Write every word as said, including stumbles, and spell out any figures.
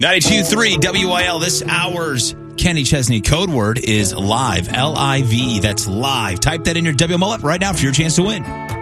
ninety-two point three W I L. This hour's Kenny Chesney code word is live. L I V E. That's live. Type that in your W M O app right now for your chance to win.